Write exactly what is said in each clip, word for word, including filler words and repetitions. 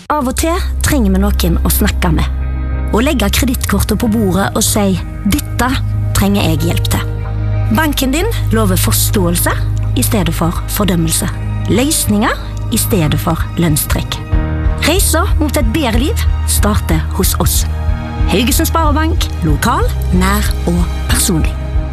Av og til trenger vi noen å snakke med. Å legge kredittkortet på bordet og si «Dette trenger jeg hjelp til». Banken din lover forståelse i stedet for fordømmelse. Løsninger i stedet for lønnstrekk. Reiser mot et bedre liv starter hos oss. Haugesund Sparebank, lokal, nær og personlig.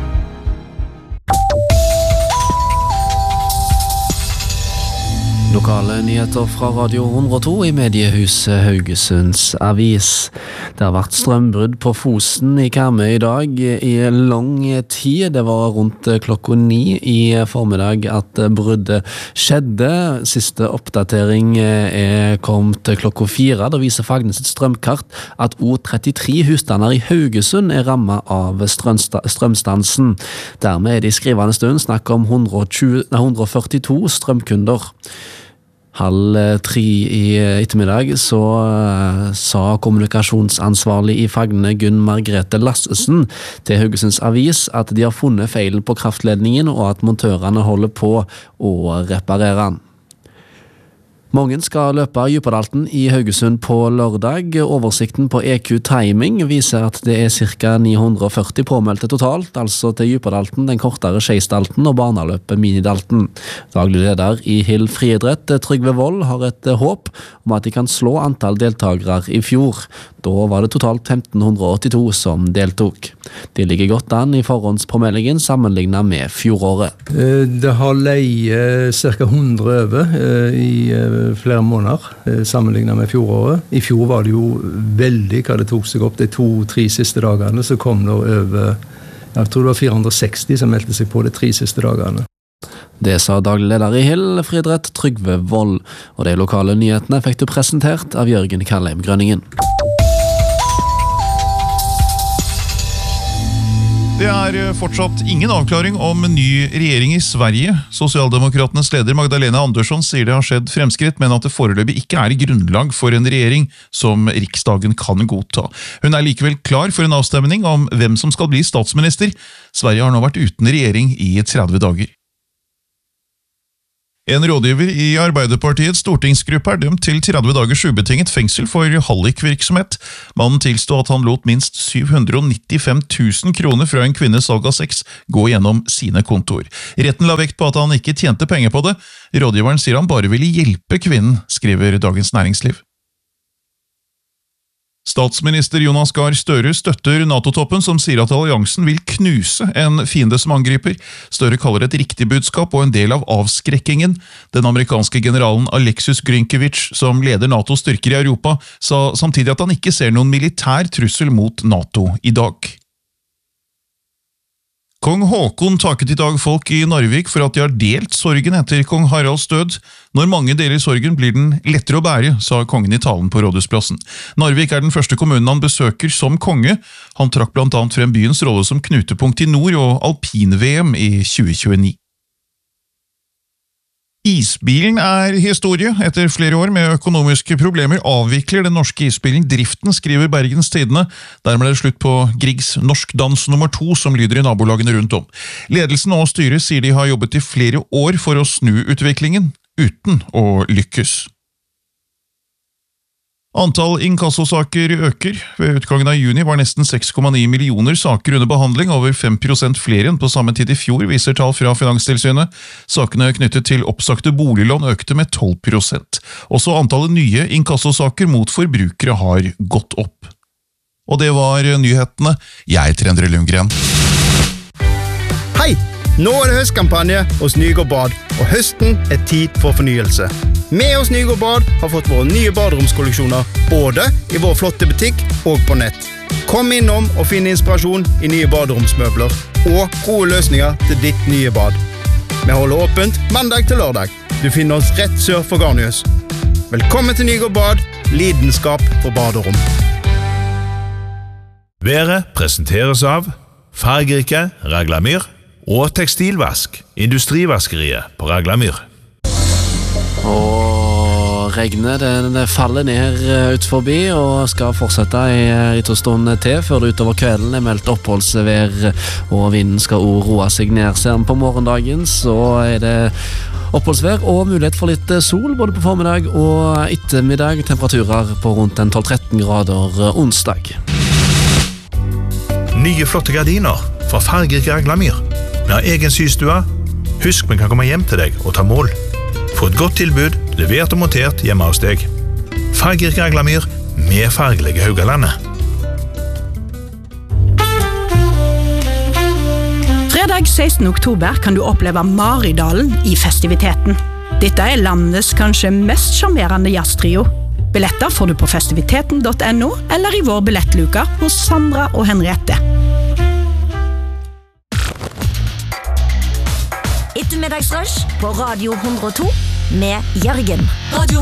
Lokale nyheter fra Radio hundre og to i mediehuset Haugesunds Avis. Det har vært strømbrudd på Fosen i Karmøy i dag i lang tid. Det var rundt klokka ni i formiddag at bruddet skjedde. Siste oppdatering er kommet klokka fire. Det viser Fagnes sitt strømkart at O trettitre husstander i Haugesund er rammet av strømstansen. Dermed er det i skrivende stund snakk om hundre og tjue, nei, hundre og førtito strømkunder. Halv tre i ettermiddag så uh, sa kommunikasjonsansvarlig i Fagne Gunn Margrethe Lassesen til Haugesunds Avis at de har funnet feilen på kraftledningen og at montørene holder på å reparere den. Mange skal løpe Djupedalten i Haugesund på lørdag. Oversikten på E Q Timing viser at det er ca. ni hundre og førti påmeldte totalt, altså til Djupedalten, den kortere Skeisdalten og barneløpet Minidalten. Daglig leder i Hill Friidrett, Trygve Vold, har et håp om at de kan slå antall deltagere i fjor. Da var det totalt femten åttito som deltok. De ligger godt an i forhåndspåmeldingen sammenlignet med fjoråret. Det har leie ca. hundre over i flere måneder sammenlignet med fjoråret. I fjor var det jo veldig hva det tok seg opp. De to-tre siste dagene så kom det over, jeg tror det var fire hundre og seksti som meldte seg på de tre siste dagene. Det sa daglig leder i Hill Friidrett, Trygve Vold, og de lokale nyhetene fikk du presentert av Jørgen Kallheim Grønningen. Det er fortsatt ingen avklaring om en ny regjering i Sverige. Sosialdemokraternes leder Magdalena Andersson sier det har skjedd fremskritt, men at det foreløpig ikke er grunnlag for en regjering som Riksdagen kan godta. Hun er likevel klar for en avstemning om hvem som skal bli statsminister. Sverige har nå vært uten regjering i tretti dager. En rådgiver i Arbeiderpartiets stortingsgruppe er dømt til tretti dagers ubetinget fengsel for hallikvirksomhet. Mannen tilstod at han lot minst syv hundre og nittifem tusen kroner fra en kvinnes salg av sex gå gjennom sine kontor. Retten la vekt på at han ikke tjente penger på det. Rådgiveren sier han bare ville hjelpe kvinnen, skriver Dagens Næringsliv. Statsminister Jonas Gahr Støre støtter NATO-toppen som sier at alliansen vil knuse en fiende som angriper. Støre kaller det et riktig budskap og en del av avskrekkingen. Den amerikanske generalen Alexis Grynkevich, som leder NATO-styrker i Europa, sa samtidig at han ikke ser noen militær trussel mot NATO i dag. Kong Håkon takket i dag folk i Narvik for at de har delt sorgen etter kong Haralds død. Når mange deler sorgen blir den lettere å bære, sa kongen i talen på Rådhusplassen. Narvik er den første kommunen han besøker som konge. Han trakk blant annet frem byens rolle som knutepunkt i nord og alpin-V M i tjue tjueni. Isbilen er historie. Etter flere år med økonomiske problemer avvikler den norske isbilen driften, skriver Bergens Tidende. Dermed er det slutt på Griegs Norsk Dans nummer to, som lyder i nabolagene rundt om. Ledelsen og styret sier de har jobbet i flere år for å snu utviklingen, uten å lykkes. Antall inkassosaker øker. Ved utgangen av juni var nesten seks komma ni millioner saker under behandling, over fem prosent flere enn på samme tid i fjor, viser tall fra Finanstilsynet. Sakene knyttet til oppsagte boliglån økte med tolv prosent. Også antallet nye inkassosaker mot forbrukere har gått opp. Og det var nyhetene. Jeg heter Endre Lundgren. Hei! Nå er det høstkampanje hos Nygård Bad, og høsten er tid for fornyelse. Vi hos Nygård Bad har fått våre nye baderomskolleksjoner, både i vår flotte butikk og på nett. Kom innom og finn inspirasjon i nye baderomsmøbler og gode løsninger til ditt nye bad. Vi holder åpent mandag til lørdag. Du finner oss rett sør for Garnius. Velkommen til Nygård Bad, lidenskap for baderom. Været presenteres av fargerike Raglamyr og tekstilvask, industrivaskeriet på Raglamyr. Og regnet det faller ned ut forbi og skal fortsette i litt stund til før det utover kvelden er meldt oppholdsvær og vinden skal roe seg ned. Ser på morgendagen så er det Oppholdsvær og mulighet for litt sol både på formiddag og ettermiddag. Temperaturer på rundt tolv til tretten grader onsdag. Nye flotte gardiner fra fargerike Raglamyr. Vi har egen systue. Husk, vi kan komme hjem til deg og ta mål. Få et godt tilbud, levert og montert hjemme hos deg. Fargerike Raglamyr, med fargelige Haugalandet. Fredag sekstende oktober kan du oppleve Maridalen i festiviteten. Dette er landets kanskje mest charmerende jazztrio. Billetter får du på festiviteten punktum no eller i vår billettluka hos Sandra og Henriette. Ettermiddagsrush på Radio hundre og to med Jørgen. Radio